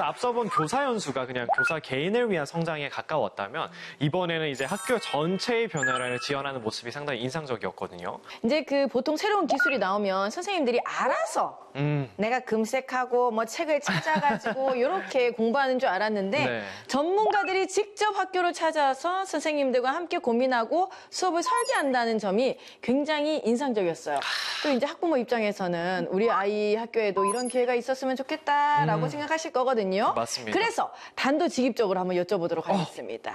그래서 앞서 본 교사 연수가 그냥 교사 개인을 위한 성장에 가까웠다면 이번에는 이제 학교 전체의 변화를 지원하는 모습이 상당히 인상적이었거든요. 이제 그 보통 새로운 기술이 나오면 선생님들이 알아서 내가 금색하고 뭐 책을 찾아가지고 이렇게 공부하는 줄 알았는데 네. 전문가들이 직접 학교로 찾아와서 선생님들과 함께 고민하고 수업을 설계한다는 점이 굉장히 인상적이었어요. 또 이제 학부모 입장에서는 우리 아이 학교에도 이런 기회가 있었으면 좋겠다라고 생각하실 거거든요. 맞습니다. 그래서 단도직입적으로 한번 여쭤보도록 하겠습니다.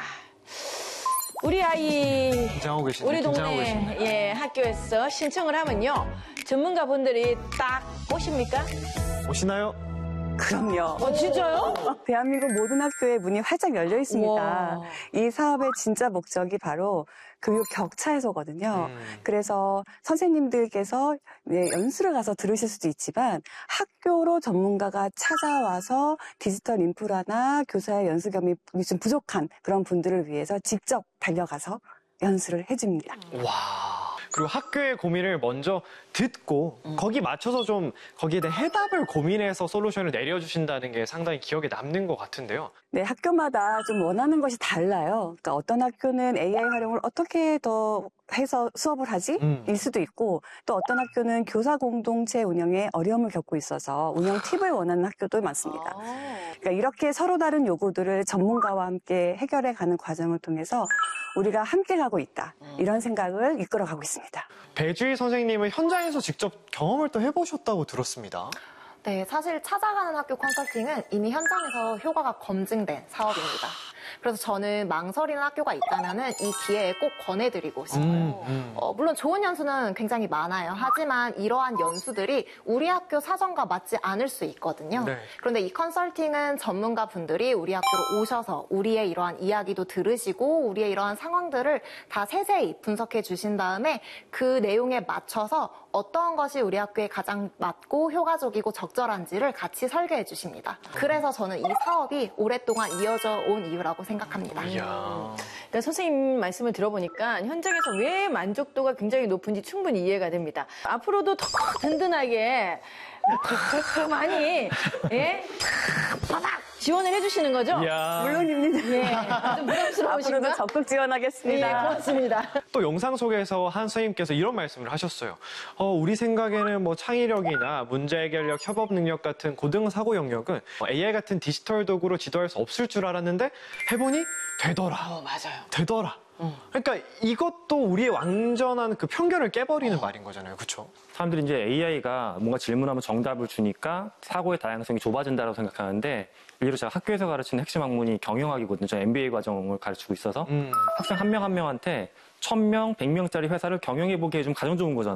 우리 아이 긴장하고 계시네요. 우리 긴장하고 동네 계시네요. 학교에서 신청을 하면요 전문가분들이 딱 오십니까? 오시나요? 그럼요. 진짜요? 대한민국 모든 학교에 문이 활짝 열려 있습니다. 우와. 이 사업의 진짜 목적이 바로 교육 격차 해소거든요. 그래서 선생님들께서 연수를 가서 들으실 수도 있지만 학교로 전문가가 찾아와서 디지털 인프라나 교사의 연수 경험이 좀 부족한 그런 분들을 위해서 직접 달려가서 연수를 해줍니다. 와. 그리고 학교의 고민을 먼저 듣고 거기 맞춰서 좀 거기에 대해 해답을 고민해서 솔루션을 내려주신다는 게 상당히 기억에 남는 것 같은데요. 네, 학교마다 좀 원하는 것이 달라요. 그러니까 어떤 학교는 AI 활용을 어떻게 더 해서 수업을 하지? 일 수도 있고 또 어떤 학교는 교사 공동체 운영에 어려움을 겪고 있어서 운영 팁을 원하는 학교도 많습니다. 그러니까 이렇게 서로 다른 요구들을 전문가와 함께 해결해가는 과정을 통해서 우리가 함께 가고 있다. 이런 생각을 이끌어가고 있습니다. 배주희 선생님은 현장에서 직접 경험을 또 해보셨다고 들었습니다. 네, 사실 찾아가는 학교 컨설팅은 이미 현장에서 효과가 검증된 사업입니다. 그래서 저는 망설이는 학교가 있다면 이 기회에 꼭 권해드리고 싶어요. 물론 좋은 연수는 굉장히 많아요. 하지만 이러한 연수들이 우리 학교 사정과 맞지 않을 수 있거든요. 네. 그런데 이 컨설팅은 전문가 분들이 우리 학교로 오셔서 우리의 이러한 이야기도 들으시고 우리의 이러한 상황들을 다 세세히 분석해 주신 다음에 그 내용에 맞춰서 어떤 것이 우리 학교에 가장 맞고 효과적이고 적절한지를 같이 설계해 주십니다. 그래서 저는 이 사업이 오랫동안 이어져 온 이유라고 생각합니다. 이야. 그러니까 선생님 말씀을 들어보니까 현장에서 왜 만족도가 굉장히 높은지 충분히 이해가 됩니다. 앞으로도 더 든든하게 많이 바닥 지원을 해주시는 거죠? 이야. 물론입니다. 좀 부담스러우신가? 앞으로도 적극 지원하겠습니다. 고맙습니다. 또 영상 속에서 한 선생님께서 이런 말씀을 하셨어요. 우리 생각에는 뭐 창의력이나 문제 해결력, 협업 능력 같은 고등 사고 영역은 AI 같은 디지털 도구로 지도할 수 없을 줄 알았는데 해보니 되더라. 맞아요. 되더라. 그러니까 이것도 우리의 완전한 그 편견을 깨버리는 말인 거잖아요. 그렇죠? 사람들이 이제 AI가 뭔가 질문하면 정답을 주니까 사고의 다양성이 좁아진다고 생각하는데 예를 들어 제가 학교에서 가르치는 핵심 학문이 경영학이거든요. 저 MBA 과정을 가르치고 있어서 학생 한 명 한 명한테 1000명, 100명짜리 회사를 경영해보게 해주면 가장 좋은 거잖아요.